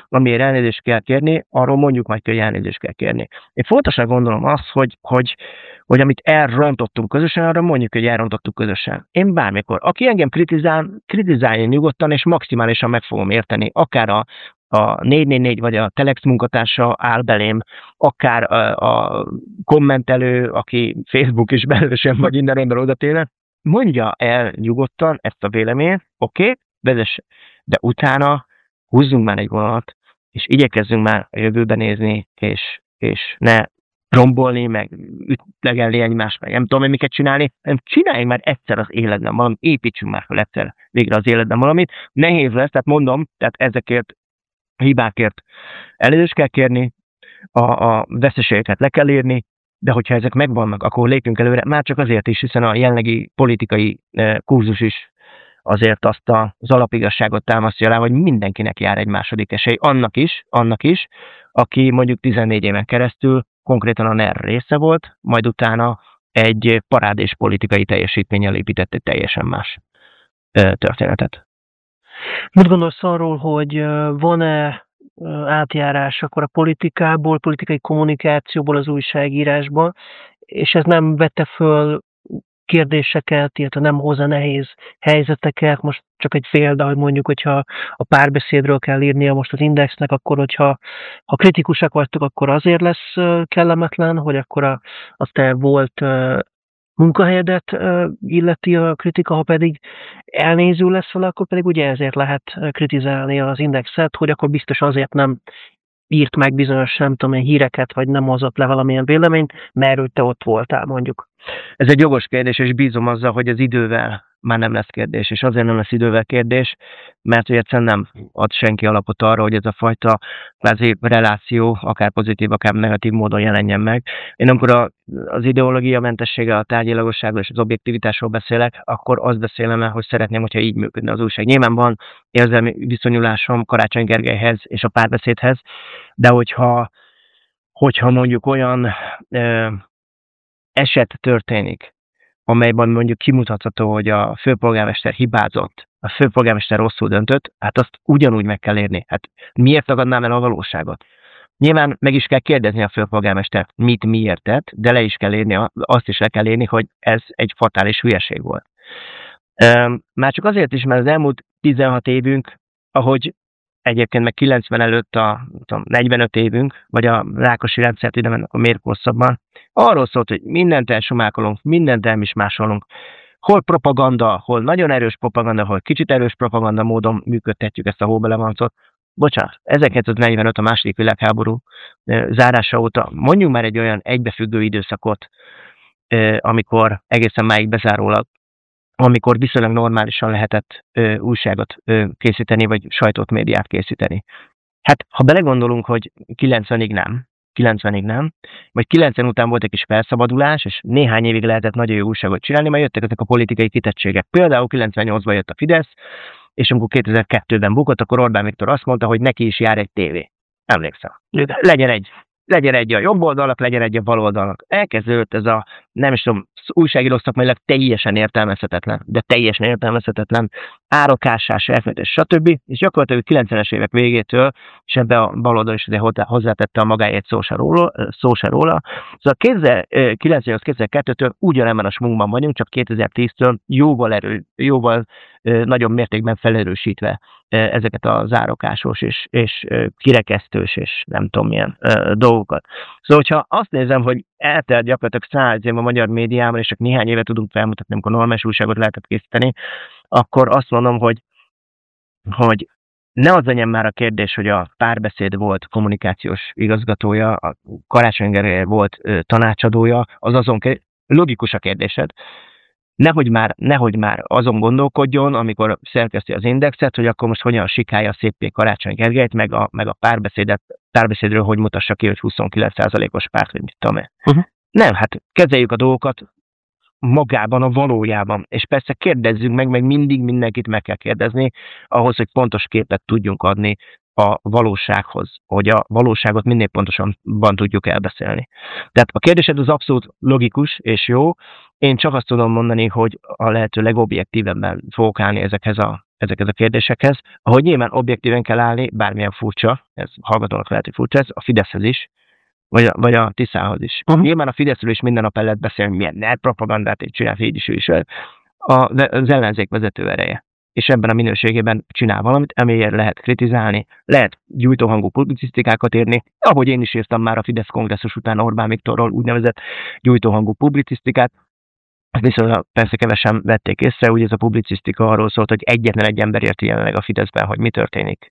amiért elnézést kell kérni, arról mondjuk majd, hogy elnézést kell kérni. Én fontosnak gondolom azt, hogy amit elrontottunk közösen, arra mondjuk, hogy elrontottuk közösen. Én bármikor. Aki engem kritizálja nyugodtan, és maximálisan meg fogom érteni. Akár a 444 vagy a Telex munkatársa áll belém, akár a kommentelő, aki Facebook is belősen vagy innen onnan oda tényleg, mondja el nyugodtan ezt a véleményt, oké, vezesse. De utána húzzunk már egy vonalat, és igyekezzünk már a jövőbe nézni, és ne rombolni, meg ütlegelni egymást, meg nem tudom én miket csinálni, hanem csináljunk már egyszer az életben valamit, építsünk már fel egyszer végre az életben valamit. Nehéz lesz, tehát mondom, tehát ezekért a hibákért elnézést kell kérni, a veszteségeket le kell írni, de hogyha ezek megvannak, akkor lépjünk előre, már csak azért is, hiszen a jelenlegi politikai kurzus is azért azt az alapigazságot támasztja alá, hogy mindenkinek jár egy második esély. Annak is, aki mondjuk 14 éven keresztül konkrétan a NER része volt, majd utána egy parádés politikai teljesítménnyel épített egy teljesen más történetet. Mit gondolsz arról, hogy van-e átjárás akkor a politikából, politikai kommunikációból az újságírásba, és ez nem vette föl kérdéseket, illetve nem hozza nehéz helyzeteket. Most csak egy példa, hogy mondjuk, hogyha a Párbeszédről kell írnia most az Indexnek, akkor hogyha kritikusak vagytok, akkor azért lesz kellemetlen, hogy akkor a te volt munkahelyedet illeti a kritika, ha pedig elnéző lesz vele, akkor pedig ugye ezért lehet kritizálni az Indexet, hogy akkor biztos azért nem írt meg bizonyos, nem tudom én, híreket, vagy nem hozott le valamilyen véleményt, mert te ott voltál, mondjuk. Ez egy jogos kérdés, és bízom azzal, hogy az idővel már nem lesz kérdés, és azért nem lesz idővel kérdés, mert hogy egyszerűen nem ad senki alapot arra, hogy ez a fajta kvázi reláció, akár pozitív, akár negatív módon jelenjen meg. Én amikor az ideológia mentessége, a tárgyilagosságról és az objektivitásról beszélek, akkor azt beszélem el, hogy szeretném, hogyha így működne az újság. Nyilván van érzelmi viszonyulásom Karácsony Gergelyhez és a Párbeszédhez, de hogyha mondjuk olyan eset történik, amelyben mondjuk kimutatható, hogy a főpolgármester hibázott, a főpolgármester rosszul döntött, hát azt ugyanúgy meg kell érni. Hát miért tagadnám el a valóságot? Nyilván meg is kell kérdezni a főpolgármester, miért tett, de le is kell érni, azt is le kell érni, hogy ez egy fatális hülyeség volt. Már csak azért is, mert az elmúlt 16 évünk, ahogy egyébként meg 90 előtt a 45 évünk, vagy a Rákosi rendszert ide mennek a mérkószabban, arról szólt, hogy mindent elsumálkolunk, mindent elmismásolunk. Hol propaganda, hol nagyon erős propaganda, hol kicsit erős propaganda módon működtetjük ezt a hóbelevancot. Bocsánat, 1945 a második világháború zárása óta mondjuk már egy olyan egybefüggő időszakot, amikor egészen máig bezárólag, amikor viszonylag normálisan lehetett újságot készíteni, vagy sajtót, médiát készíteni. Hát, ha belegondolunk, hogy 90-ig nem, vagy 90 után volt egy kis felszabadulás, és néhány évig lehetett nagyon jó újságot csinálni, majd jöttek ezek a politikai kitettségek. Például 98-ban jött a Fidesz, és amikor 2002-ben bukott, akkor Orbán Viktor azt mondta, hogy neki is jár egy tévé. Emlékszem. Legyen egy a jobb oldalnak, legyen egy a bal oldalnak. Elkezdődött ez a, nem is tudom, újságíró szakmailag teljesen értelmezhetetlen árokásás, elfelejtés, stb. És gyakorlatilag a 90-es évek végétől, és ebbe a bal oldal is hozzátette a magáét szó se róla. Szóval 2098-2002-től ugyanebben a smunkban vagyunk, csak 2010-től jóval nagyobb mértékben felerősítve ezeket a zárokásos és kirekesztős és nem tudom milyen dolgokat. Szóval, hogyha azt nézem, hogy eltelt gyakorlatilag 100 év a magyar médiában, és csak néhány évet tudunk felmutatni, amikor normális újságot lehetett készíteni, akkor azt mondom, hogy ne az legyen már a kérdés, hogy a Párbeszéd volt kommunikációs igazgatója, a Karácsony Gergely volt tanácsadója, logikus a kérdésed. Nehogy már azon gondolkodjon, amikor szerkeszti az Indexet, hogy akkor most hogyan sikálja széppé Karácsony Gergelyt, meg a Párbeszédről hogy mutassa ki, hogy 29%-os párt, vagy mit tudom én. Nem, hát kezeljük a dolgokat magában, a valójában. És persze kérdezzünk meg mindig mindenkit meg kell kérdezni, ahhoz, hogy pontos képet tudjunk adni a valósághoz, hogy a valóságot minél pontosabban tudjuk elbeszélni. Tehát a kérdésed az abszolút logikus és jó. Én csak azt tudom mondani, hogy a lehető legobjektívebben fogok állni ezekhez a ezekhez a kérdésekhez, ahogy nyilván objektíven kell állni, bármilyen furcsa, ez hallgatónak lehet, hogy furcsa, ez a Fideszhez is, vagy a Tiszához is. Nyilván a Fideszről is minden nap el lehet beszélni, milyen net propagandát csinál, így is ő is az ellenzék vezető ereje. És ebben a minőségében csinál valamit, amiért lehet kritizálni, lehet gyújtóhangú publicisztikákat írni, ahogy én is írtam már a Fidesz kongresszus után Orbán Viktorról úgynevezett gyújtóhangú publicisztikát, viszont persze kevesen vették észre, ugye ez a publicisztika arról szólt, hogy egyetlen egy ember érti jelenleg a Fideszben, hogy mi történik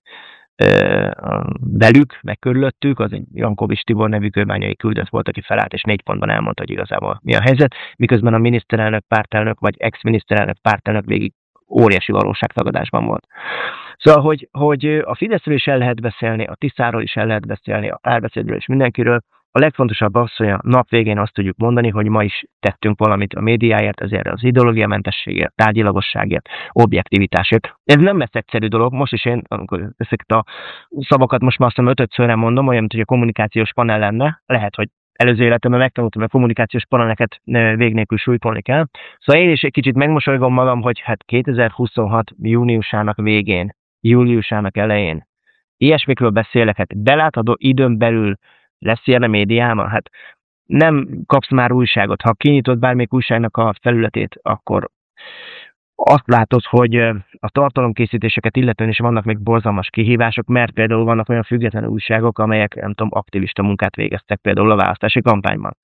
velük, meg körülöttük, az egy Jankovics Tibor nevű kőbányai küldött volt, aki felállt, és 4 pontban elmondta, hogy igazából mi a helyzet, miközben a miniszterelnök, pártelnök, vagy ex-miniszterelnök, pártelnök végig óriási valóságtagadásban volt. Szóval, hogy a Fideszről is el lehet beszélni, a Tiszáról is el lehet beszélni, a Párbeszédről és mindenkiről. A legfontosabb az, hogy a nap végén azt tudjuk mondani, hogy ma is tettünk valamit a médiáért, ezért az ideológiamentességért, tárgyilagosságért, objektivitásért. Ez nem lesz egyszerű dolog, most is én, amikor ezeket a szavakat most már azt hiszem 5-szörre mondom, olyan, mint hogy a kommunikációs panel lenne, lehet, hogy előző életemben megtanultam, hogy a kommunikációs paneleket vég nélkül súlykolni kell. Szóval én is egy kicsit megmosolygom magam, hogy hát 2026 júniusának végén, júliusának elején ilyesmikről beszélek, hát belátható időn belül lesz ilyen a médiában? Hát nem kapsz már újságot. Ha kinyitod bármelyik újságnak a felületét, akkor azt látod, hogy a tartalomkészítéseket illetően is vannak még borzalmas kihívások, mert például vannak olyan független újságok, amelyek, nem tudom, aktivista munkát végeztek például a választási kampányban.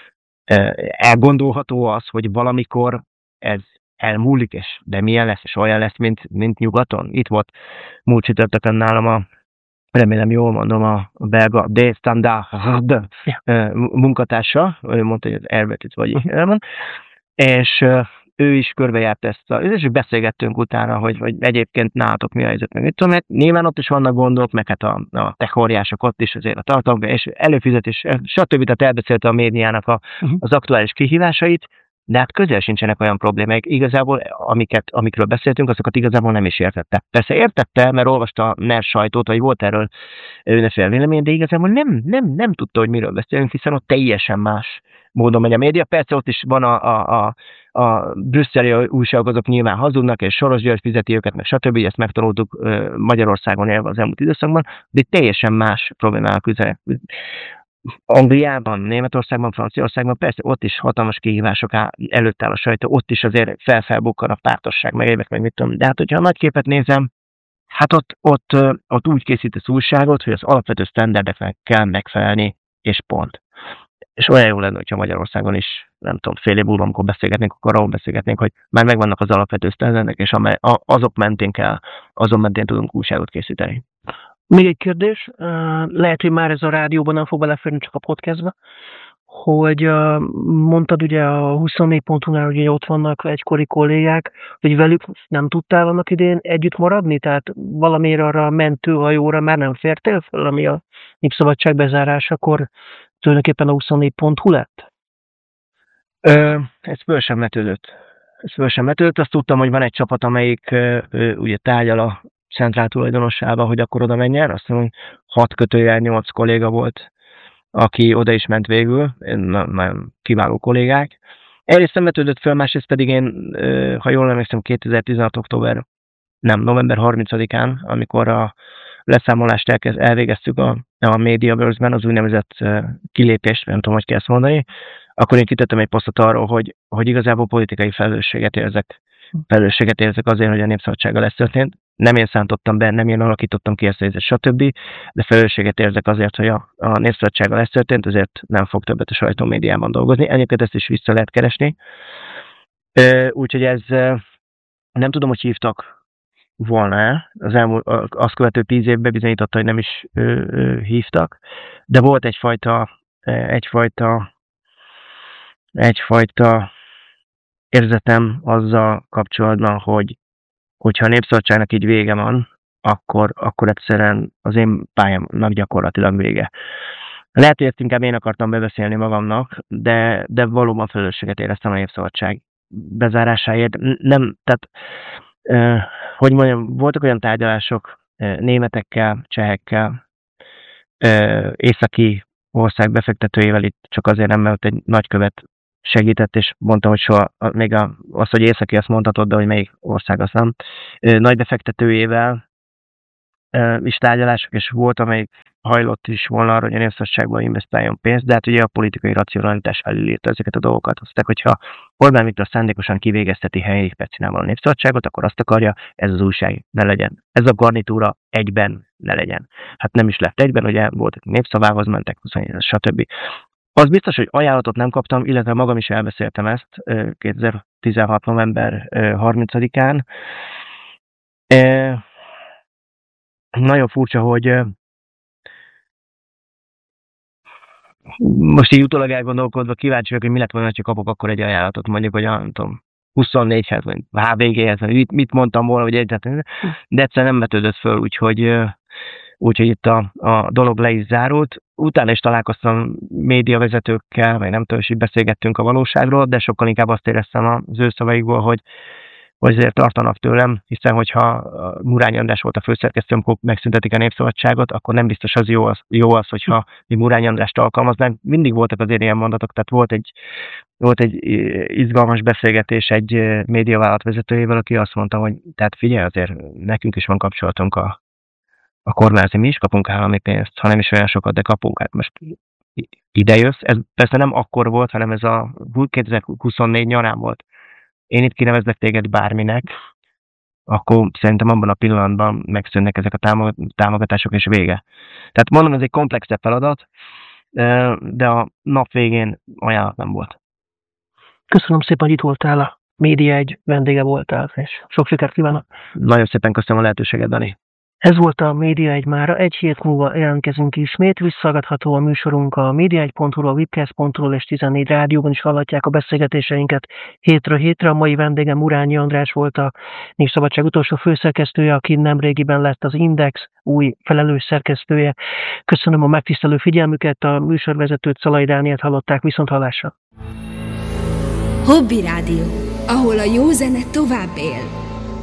Elgondolható az, hogy valamikor ez elmúlik, de milyen lesz, és olyan lesz, mint nyugaton. Itt volt múlt csütörtökön nálam remélem jól mondom, a belga De Standard munkatársa, ő mondta, hogy az elvetít vagy elmond, és ő is körbejárt és beszélgettünk utána, hogy egyébként nálatok mi a helyzet, meg mit tudom, mert nyilván ott is vannak gondok, meg hát a tech óriások ott is azért a tartalomban, és előfizetés, stb. Tehát elbeszélte a médiának az aktuális kihívásait, de hát közel sincsenek olyan problémák. Igazából, amikről beszéltünk, azokat igazából nem is értette. Persze értette, mert olvasta a NER sajtót, vagy volt erről önöféle vélemény, de igazából nem tudta, hogy miről beszélünk, hiszen ott teljesen más módon megy a média. Persze ott is van a brüsszeli újságok, azok nyilván hazudnak, és Soros György fizeti őket, meg stb. Ezt megtanultuk Magyarországon élve az elmúlt időszakban, de teljesen más problémának küzdenek. Angliában, Németországban, Franciaországban, persze ott is hatalmas kihívások előtt áll a sajtó, ott is azért felbukkan a pártosság, meg évek, meg mit tudom. De hát, hogyha a nagy képet nézem, hát ott úgy készítesz újságot, hogy az alapvető sztenderdeknek kell megfelelni, és pont. És olyan jó lenne, hogyha Magyarországon is, nem tudom, fél év múlva, amikor beszélgetnénk, akkor arról beszélgetnénk, hogy már megvannak az alapvető sztenderdek, és azon mentén tudunk újságot készíteni. Még egy kérdés, lehet, hogy már ez a rádióban nem fog beleférni, csak a podcastba, hogy mondtad ugye a 24.hu-nál, hogy ott vannak egykori kollégák, hogy velük nem tudtál annak idén együtt maradni? Tehát valamiért arra a mentőhajóra már nem fértél fel, ami a Népszabadság bezárásakor tulajdonképpen a 24.hu lett? Ez föl sem vetődött. Azt tudtam, hogy van egy csapat, amelyik ugye tárgyal a centrál tulajdonosába, hogy akkor oda menjen. Azt mondom, hogy 6-8 kolléga volt, aki oda is ment végül, nagyon kiváló kollégák. Egyrészt nem vetődött föl, másrészt pedig én, ha jól emlékszem, 2016. november 30-án, amikor a leszámolást elvégeztük a Mediaverse-ben, az úgynevezett kilépést, nem tudom, hogy kell ezt mondani, akkor én kitettem egy posztot arról, hogy igazából politikai felelősséget érzek azért, hogy a Népszabadsággal ez történt. Nem én szántottam be, nem én alakítottam ki ezt a helyzet, stb. De felelősséget érzek azért, hogy a Népszabadsággal ez történt, ezért nem fog többet a sajtómédiában dolgozni. Egyébként ezt is vissza lehet keresni. Úgyhogy ez nem tudom, hogy hívtak volna azt követő 10 évben bizonyította, hogy nem is hívtak, de volt egyfajta érzetem azzal kapcsolatban, hogyha a Népszabadságnak így vége van, akkor egyszerűen az én pályámnak gyakorlatilag vége. Lehet, hogy ezt inkább én akartam bebeszélni magamnak, de valóban felelősséget éreztem a Népszabadság bezárásáért. Hogy mondjam, voltak olyan tárgyalások németekkel, csehekkel, északi ország befektetőjével, itt csak azért nem, mert egy nagykövet segített, és mondtam, hogy soha, még az, hogy északi, azt mondhatod, de hogy melyik ország, azt nem. Nagy befektetőjével is tárgyalások, és volt, amelyik hajlott is volna arra, hogy a népszabadságban investáljon pénzt, de hát ugye a politikai racionalitás felülírta ezeket a dolgokat. Azt mondták, hogyha Orbán Viktor szándékosan kivégezteti helyi percinával a népszabadságot, akkor azt akarja, ez az újság ne legyen. Ez a garnitúra egyben ne legyen. Hát nem is lett egyben, ugye volt, népszavához mentek, stb. Az biztos, hogy ajánlatot nem kaptam, illetve magam is elbeszéltem ezt 2016. november 30-án. Nagyon furcsa, hogy most így utólag elgondolkodva kíváncsi vagyok, hogy mi lett volna, ha kapok akkor egy ajánlatot, mondjuk, hogy nem tudom, 24-hez, vagy HVG-hez, mit mondtam volna, hogy egyáltalán, de egyszer nem vetődött föl, úgyhogy itt a dolog le is zárult. Utána is találkoztam médiavezetőkkel, vagy nem tudom, és így beszélgettünk a valóságról, de sokkal inkább azt éreztem az ő szavaikból, hogy azért tartanak tőlem, hiszen hogyha Murányi András volt a főszerkesztő, amikor megszüntetik a népszabadságot, akkor nem biztos az jó az, hogyha mi Murányi Andrást alkalmaznánk. Mindig voltak azért ilyen mondatok, tehát volt egy izgalmas beszélgetés egy médiavállalat vezetőjével, aki azt mondta, hogy tehát figyelj, azért nekünk is van kapcsolatunk a kormányzati, mi is kapunk állami pénzt, ha nem is olyan sokat, de kapunk. Hát most ide jössz. Ez persze nem akkor volt, hanem ez a 2024 nyarán volt. Én itt kinevezlek téged bárminek, akkor szerintem abban a pillanatban megszűnnek ezek a támogatások, és vége. Tehát mondom, ez egy komplexebb feladat, de a nap végén ajánlat nem volt. Köszönöm szépen, hogy itt voltál, a Média egy vendége voltál, és sok sikert kívánok! Nagyon szépen köszönöm a lehetőséget, Dani! Ez volt a Média egy mára, egy hét múlva jelentkezünk ismét, visszahallgatható a műsorunk a média1.hu-ról, a webcast.hu-ról és 14 rádióban is hallhatják a beszélgetéseinket hétről hétre. A mai vendégem Murányi András volt, a Népszabadság utolsó főszerkesztője, aki nemrégiben lett az Index új felelős szerkesztője. Köszönöm a megtisztelő figyelmüket, a műsorvezetőt, Szalai Dánielt hallották, viszonthallásra. Hobby Rádió, ahol a jó zene tovább él.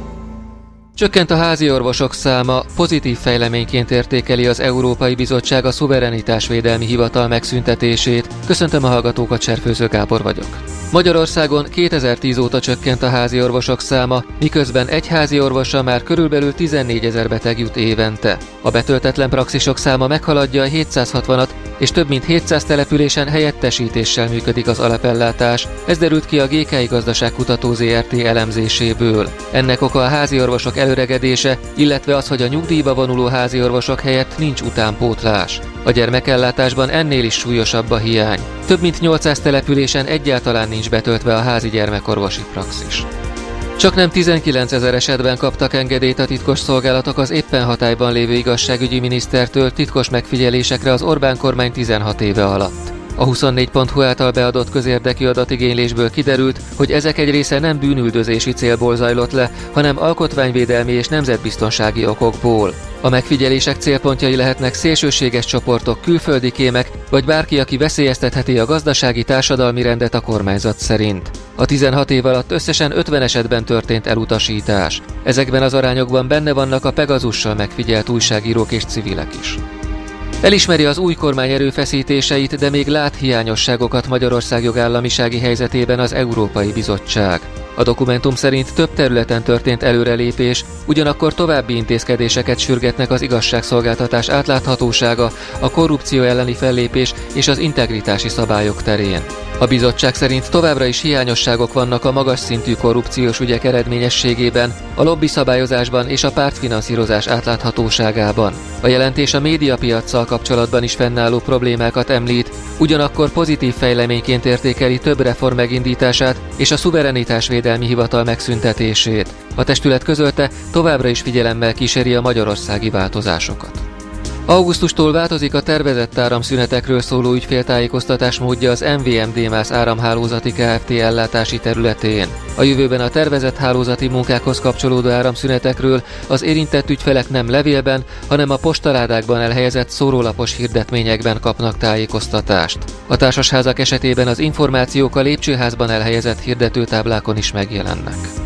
Csökkent a házi orvosok száma, pozitív fejleményként értékeli az Európai Bizottság a Szuverenitásvédelmi Hivatal megszüntetését. Köszöntöm a hallgatókat, Cserfőző Gábor vagyok. Magyarországon 2010 óta csökkent a házi orvosok száma, miközben egy házi orvosra már körülbelül 14 000 beteg jut évente. A betöltetlen praxisok száma meghaladja a 760-at, és több mint 700 településen helyettesítéssel működik az alapellátás. Ez derült ki a GKI Gazdaságkutató Zrt. Elemzéséből. Ennek oka a házi orvosok előregedése, illetve az, hogy a nyugdíjba vonuló házi orvosok helyett nincs utánpótlás. A gyermekellátásban ennél is súlyosabb a hiány. Több mint 800 településen egyáltalán nincs betöltve a házi gyermekorvosi praxis. Csaknem 19 000 esetben kaptak engedélyt a titkos szolgálatok az éppen hatályban lévő igazságügyi minisztertől titkos megfigyelésekre az Orbán kormány 16 éve alatt. A 24.hu által beadott közérdekű adatigénylésből kiderült, hogy ezek egy része nem bűnüldözési célból zajlott le, hanem alkotmányvédelmi és nemzetbiztonsági okokból. A megfigyelések célpontjai lehetnek szélsőséges csoportok, külföldi kémek, vagy bárki, aki veszélyeztetheti a gazdasági társadalmi rendet a kormányzat szerint. A 16 év alatt összesen 50 esetben történt elutasítás. Ezekben az arányokban benne vannak a Pegazussal megfigyelt újságírók és civilek is. Elismeri az új kormány erőfeszítéseit, de még lát hiányosságokat Magyarország jogállamisági helyzetében az Európai Bizottság. A dokumentum szerint több területen történt előrelépés, ugyanakkor további intézkedéseket sürgetnek az igazságszolgáltatás átláthatósága, a korrupció elleni fellépés és az integritási szabályok terén. A bizottság szerint továbbra is hiányosságok vannak a magas szintű korrupciós ügyek eredményességében, a lobbiszabályozásban és a pártfinanszírozás átláthatóságában. A jelentés a médiapiaccal kapcsolatban is fennálló problémákat említ, ugyanakkor pozitív fejleményként értékeli több reform megindítását és a Szuverenitásvédelmi Hivatal megszüntetését. A testület közölte, továbbra is figyelemmel kíséri a magyarországi változásokat. Augusztustól változik a tervezett áramszünetekről szóló ügyféltájékoztatás módja az MVM-Démász áramhálózati Kft. Ellátási területén. A jövőben a tervezett hálózati munkákhoz kapcsolódó áramszünetekről az érintett ügyfelek nem levélben, hanem a postaládákban elhelyezett szórólapos hirdetményekben kapnak tájékoztatást. A társasházak esetében az információk a lépcsőházban elhelyezett hirdetőtáblákon is megjelennek.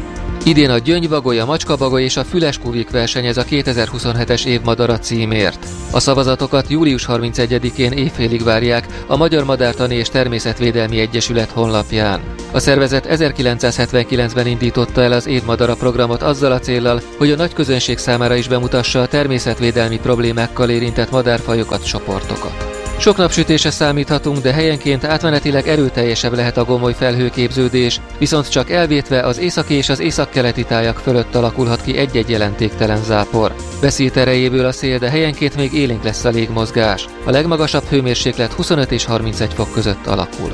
Idén a gyöngybagoly, a macskabagoly és a füleskúvik versenyez a 2027-es évmadara címért. A szavazatokat július 31-én éjfélig várják a Magyar Madártani és Természetvédelmi Egyesület honlapján. A szervezet 1979-ben indította el az évmadara programot azzal a céllal, hogy a nagy közönség számára is bemutassa a természetvédelmi problémákkal érintett madárfajokat, csoportokat. Sok napsütésre számíthatunk, de helyenként átmenetileg erőteljesebb lehet a gomoly felhőképződés, viszont csak elvétve az északi és az északkeleti tájak fölött alakulhat ki egy-egy jelentéktelen zápor. Veszít erejéből a szél, de helyenként még élénk lesz a légmozgás. A legmagasabb hőmérséklet 25 és 31 fok között alakul.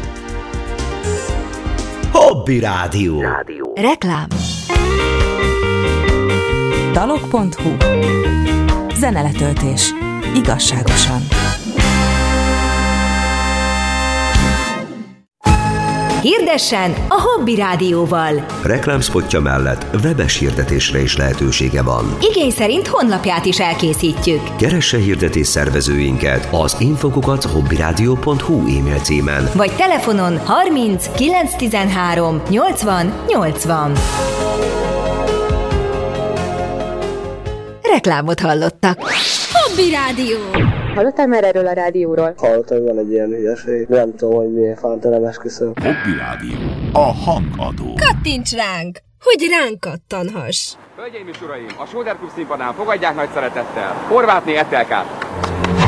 Hobby Rádió. Reklám. Dalok.hu. Zeneletöltés. Igazságosan. Hirdessen a Hobby Rádióval. Reklámszpotja mellett webes hirdetésre is lehetősége van. Igény szerint honlapját is elkészítjük. Keresse hirdetés szervezőinket az info@hobbyradio.hu e-mail címen. Vagy telefonon 30 913 80 80. Reklámot hallottak. Hobby Rádió! Hallottál már erről a rádióról? Hallottam, hogy van egy ilyen hülyeség. Nem tudom, hogy miért fánt, nem esküszöm. Hobby Rádió. A hangadó. Kattints ránk, hogy ránk kattanhass! Hölgyeim és uraim, a Shoulder Club színpadán fogadják nagy szeretettel Horvátné Etelkát!